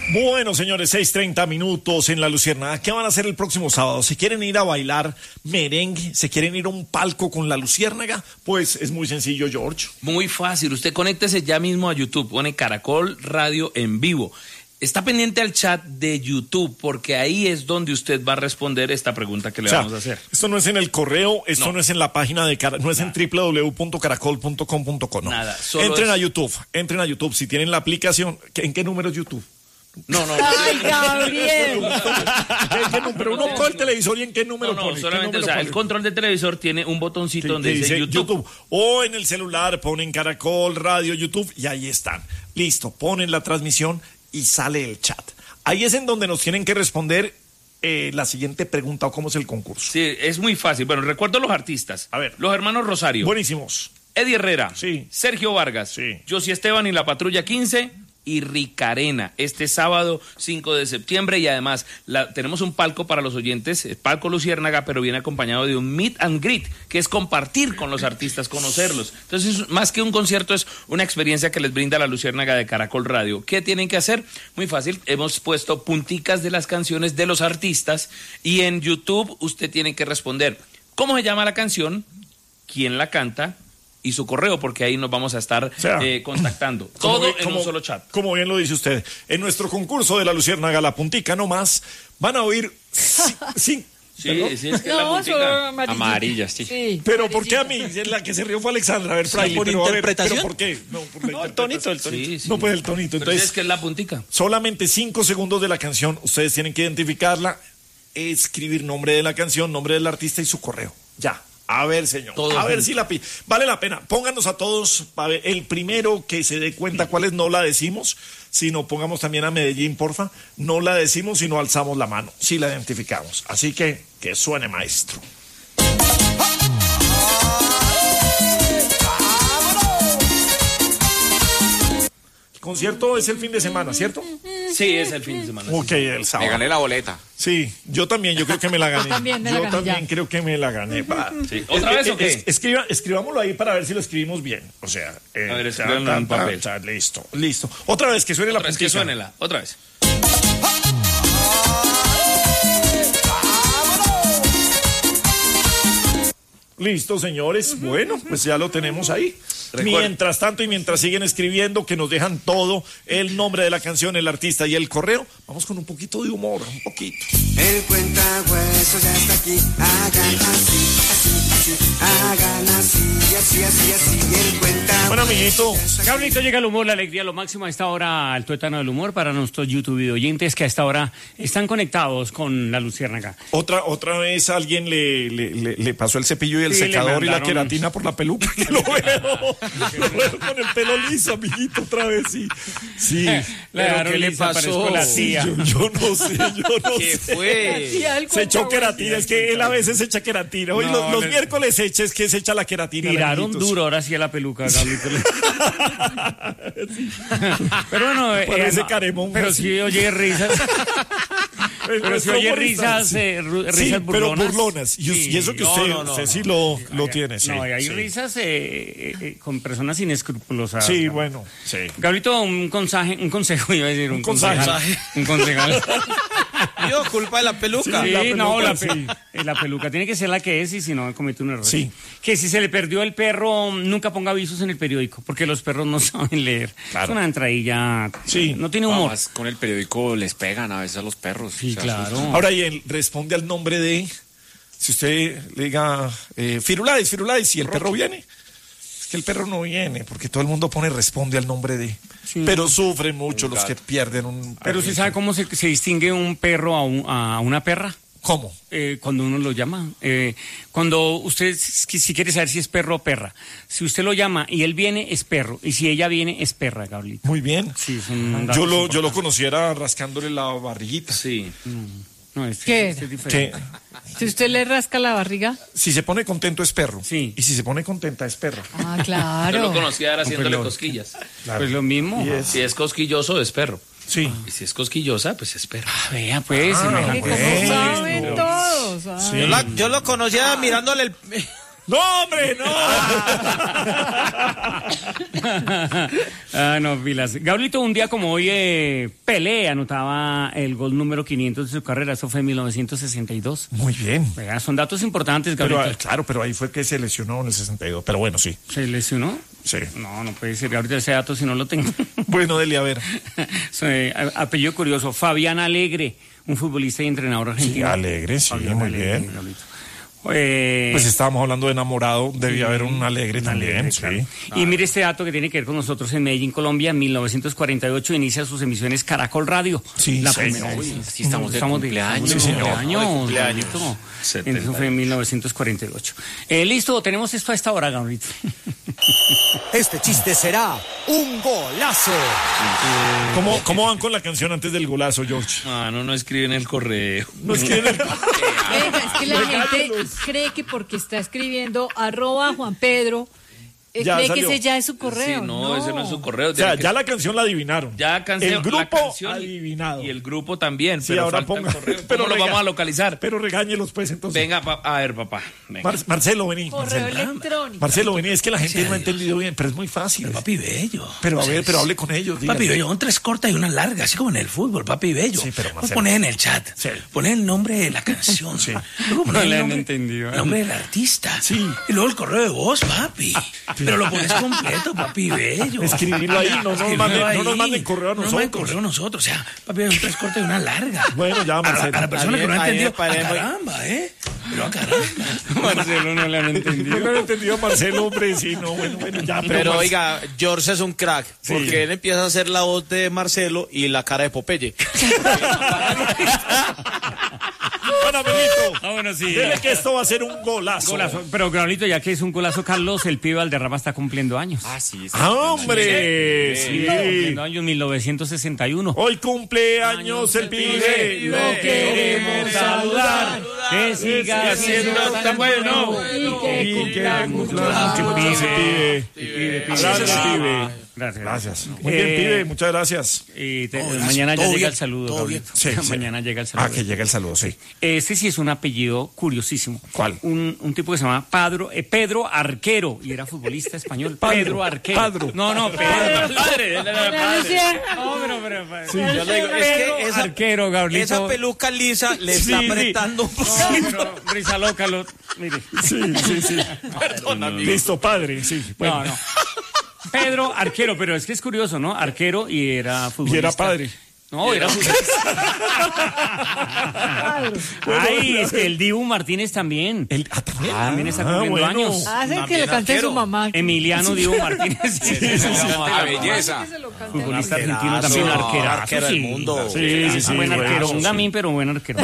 Bueno, señores, 6:30 en La Luciérnaga. ¿Qué van a hacer el próximo sábado? ¿Se quieren ir a bailar merengue? ¿Se quieren ir a un palco con La Luciérnaga? Pues es muy sencillo, George. Muy fácil. Usted conéctese ya mismo a YouTube. Pone Caracol Radio en vivo. Está pendiente al chat de YouTube porque ahí es donde usted va a responder esta pregunta que le vamos a hacer. Esto no es en el correo, esto no es en la página de no es en www.caracol.com.co, no. Nada, entren a YouTube, si tienen la aplicación. ¿En qué número es YouTube? No. ¡Ay, Gabriel! Pero uno coge el televisor y en qué número pone. No, solamente, el control de televisor tiene un botoncito donde dice YouTube. O en el celular ponen Caracol Radio, YouTube y ahí están. Listo, ponen la transmisión y sale el chat. Ahí es en donde nos tienen que responder la siguiente pregunta o cómo es el concurso. Sí, es muy fácil. Bueno, recuerdo los artistas. A ver. Los hermanos Rosario. Buenísimos. Eddie Herrera. Sí. Sergio Vargas. Sí. Josie Esteban y la Patrulla 15 y Ricarena. Este sábado 5 de septiembre y además tenemos un palco para los oyentes, el Palco Luciérnaga, pero viene acompañado de un meet and greet, que es compartir con los artistas, conocerlos. Entonces, más que un concierto, es una experiencia que les brinda la Luciérnaga de Caracol Radio. ¿Qué tienen que hacer? Muy fácil, hemos puesto punticas de las canciones de los artistas y en YouTube usted tiene que responder ¿cómo se llama la canción? ¿Quién la canta? Y su correo, porque ahí nos vamos a estar contactando. Todo en un solo chat. Como bien lo dice usted, en nuestro concurso de La Luciérnaga, la puntica nomás, van a oír Sí, es que la puntica amarilla, sí. Pero ¿por qué a mí? La que se rió fue Alexandra. A ver, Fraile, ¿por interpretación? ¿pero por qué? No, por el tonito. Sí. No, pues el tonito. Entonces, es que es la puntica. Solamente 5 segundos de la canción. Ustedes tienen que identificarla, escribir nombre de la canción, nombre del artista y su correo. Ya. A ver, señor. Todo ver si vale la pena. Pónganos a todos. A ver, el primero que se dé cuenta cuáles no la decimos, sino pongamos también a Medellín, porfa. No la decimos, sino alzamos la mano. Sí la identificamos. Así que suene, maestro. El concierto es el fin de semana, ¿cierto? Sí, es el fin de semana. Ok, el sábado. Me gané la boleta. Sí, yo también, yo creo que me la gané. Yo también creo que me la gané. Sí. ¿Otra vez o qué? Escribámoslo ahí para ver si lo escribimos bien. O sea, a ver, escríbanlo en papel. Listo. Otra vez, que suene la puntica. Que suénela, otra vez. Listo, señores. Bueno, pues ya lo tenemos ahí. Mientras tanto y mientras siguen escribiendo, que nos dejan todo, el nombre de la canción, el artista y el correo, vamos con un poquito de humor, un poquito. El cuentahuesos ya está aquí, hagan así, hagan así, el cuentahuesos. Bueno, amiguito. Gabrielito, llega el humor, la alegría, lo máximo a esta hora, el tuétano del humor para nuestros YouTube oyentes que a esta hora están conectados con La Luciérnaga. Otra vez alguien le pasó el cepillo y el Sí, secador y la mandaron queratina por la peluca, que lo veo con el pelo liso, amiguito, otra vez, sí. Claro, ¿qué le pasó? La tía. Yo no sé. ¿Qué fue? Se echó queratina, es que él a veces echa queratina. Hoy los miércoles es que se echa la queratina. Tiraron duro ahora sí a la peluca, Gabrielito. Pero bueno, parece caremón. Pero sí oye risas. Pero si oye risas, risas burlonas. Pero burlonas. Y eso que usted sí lo tiene. Sí, no, hay risas con personas inescrupulosas. Sí, bueno. Sí. Gabrielito, un consejo, iba a decir. Un concejal. Yo, culpa de la peluca. Sí, la peluca tiene que ser la que es y si no comete un error. Sí. Que si se le perdió el perro, nunca ponga avisos en el periódico, porque los perros no saben leer. Claro. Es una entradilla. Sí. No tiene humor. Además, con el periódico les pegan a veces a los perros. Sí, claro. Ahora, y él responde al nombre de, si usted le diga, Firulais, y el perro viene. Es que el perro no viene, porque todo el mundo responde al nombre de. Sí. Pero sufren mucho los que pierden un perro. Pero ¿usted sabe cómo se distingue un perro a una perra? ¿Cómo? Cuando uno lo llama. Cuando usted, si quiere saber si es perro o perra, si usted lo llama y él viene, es perro. Y si ella viene, es perra, Gabrielito. Muy bien. Sí, yo lo conociera rascándole la barriguita. Sí. No, ¿Qué? es diferente. Si usted le rasca la barriga. Si se pone contento es perro. Sí. Y si se pone contenta es perro. Ah, claro. Yo lo conocía era haciéndole cosquillas. Claro. Pues lo mismo. Si es cosquilloso, es perro. Sí. Y si es cosquillosa, pues es perro. Vea, pues. ¿Cómo saben todos? Sí. Yo lo conocía mirándole No, hombre, no. No, pilas. Gabrielito, un día como hoy, Pelé anotaba el gol número 500 de su carrera. Eso fue en 1962. Muy bien. Oiga, son datos importantes, Pero, Gabrielito. claro, pero ahí fue que se lesionó en el 62. Pero bueno, sí. ¿Se lesionó? Sí. No puede ser, Gabrielito, ese dato si no lo tengo. Bueno, Deli, a ver. Apellido curioso, Fabián Alegre, un futbolista y entrenador Sí, argentino. Alegre, sí, Fabián muy Alegre, bien. Gabrielito. Pues estábamos hablando de enamorado, debía haber un alegre también, Alegre, sí. claro. Y mire este dato que tiene que ver con nosotros en Medellín, Colombia. En 1948 inicia sus emisiones Caracol Radio. Sí, la señor. primera vez. Uy, sí, estamos de cumpleaños. estamos de Sí, señor. cumpleaños, De Gabrielito. Eso fue en 1948. Listo, tenemos esto a esta hora, Gabrielito. Este chiste será un golazo. ¿Cómo van con la canción antes del golazo, George? No escribe en el correo. No es que Venga, es que la gente cree que porque está escribiendo @Juan Pedro, Ya cree salió. que ese ya es su correo. Sí, no, ese no es su correo. O sea, tiene que- ya la canción la adivinaron. Ya canción, El grupo la canción adivinado. Y el grupo también, Sí, pero ahora falta el ponga. correo. Pero ¿Cómo lo rega- vamos a localizar? Pero regáñelos, pues, entonces. Venga, a ver, papá. Venga. Marcelo, vení. Correo Marcelo. electrónico. Marcelo, vení. Es que la gente no ha entendido bien, pero es muy fácil. Papi Bello. Pero a ver, pero hable con ellos. dígale. Papi Bello, son 3 cortas y una larga, así como en el fútbol, Papi Bello. Sí, pero Vos Marcelo. ponés en el chat, Sí. ponés el nombre de la canción. Sí. Luego ponés No el le han nombre, entendido. el nombre del artista. Sí. Y luego el correo de voz, papi. Pero lo pones completo, Papi Bello. Escribirlo ahí, no nos manden correo a No nos manden nosotros. correo a nosotros. O sea, Papi Bello, son 3 cortas y una larga. Bueno, ya, Marcelo. A la persona que no ha Ahí entendido, paremos. caramba, Pero a caramba. Marcelo no le han No entendido. me han entendido a Marcelo, hombre. Sí, no, bueno, ya. Pero Marce- oiga, George es un crack, porque él empieza a hacer la voz de Marcelo y la cara de Popeye. Bueno, amiguito. Bueno, sí. Dile que esto va a ser un golazo. Golazo. Pero, Gabrielito, ya que es un golazo, Carlos, el pibe Valderrama está cumpliendo años. Ah, sí. ¡Ah, hombre! Sí. Cumpliendo años 1961. Hoy cumple años el pibe. Lo queremos saludar. Que siga siendo tan bueno. Y que muchos pibe. Gracias, pibe. Gracias. Gracias. Muy bien, pibe. Muchas gracias. Mañana ya todo llega bien, el saludo, todo bien. Gabrielito. Sí, sí. Mañana llega el saludo. Ah, que llega el saludo, sí. Este sí es un apellido curiosísimo. ¿Cuál? Un tipo que se llama Pedro Arquero y era futbolista español. Padro, Pedro Arquero. Padro. No, Pedro. Padre, Yo le digo, es que esa, Arquero, Gabrielito. esa peluca lisa le Sí, está sí. apretando un poco. No, pero risa loca, mire. Sí. Listo, padre, sí. Bueno. No. Pedro Arquero, pero es que es curioso, ¿no? Arquero y era futbolista. Y era padre. No, era futbolista. Ay, es que el Dibu Martínez también. ¿También? También está cumpliendo bueno. años. Hacen que le cante su mamá. Emiliano Dibu Martínez. La belleza. Futbolista argentino también, arquerazo. arquero del mundo. Sí, Buen arquero, buenazo, un sí. gamín, pero buen arquero.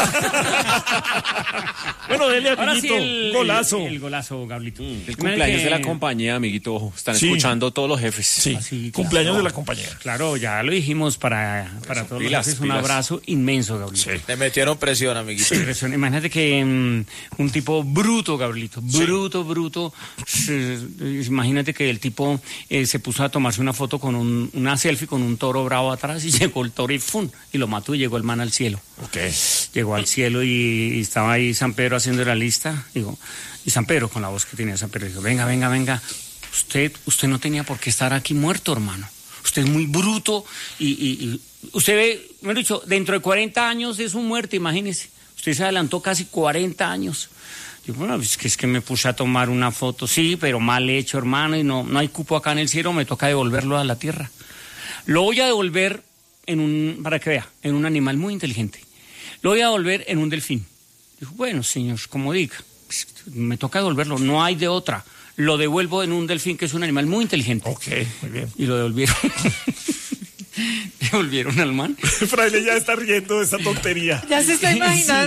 Bueno, dele, Ahora sí, amiguito. Golazo. El golazo, Gablito. El cumpleaños de la compañía, amiguito. Están Sí. escuchando todos los jefes. Sí, sí, cumpleaños claro. de la compañía. Claro, ya lo dijimos para todos los pilas, jefes, un pilas. abrazo inmenso, Gablito. Le metieron presión, amiguito. Imagínate que un tipo bruto, Gabrielito, bruto. Imagínate que el tipo se puso a tomarse una foto con una selfie con un toro bravo atrás y llegó el toro y ¡fum! Y lo mató y llegó el man al cielo. Ok. Llegó al cielo y estaba ahí San Pedro haciendo la lista. Digo, y San Pedro, con la voz que tenía San Pedro, dijo, venga. Usted no tenía por qué estar aquí muerto, hermano. Usted es muy bruto y usted ve, me he dicho, dentro de 40 años es un muerto, imagínese. Usted se adelantó casi 40 años. Digo, bueno, es que me puse a tomar una foto, sí, pero mal hecho, hermano, y no hay cupo acá en el cielo, me toca devolverlo a la tierra. Lo voy a devolver para que vea, en un animal muy inteligente. Lo voy a devolver en un delfín. Dijo, bueno, señor, como diga, pues, me toca devolverlo, no hay de otra. Lo devuelvo en un delfín, que es un animal muy inteligente. Ok, muy bien. Y lo devolvieron. Devolvieron al man. Fraile ya está riendo de esta tontería. Ya se está imaginando.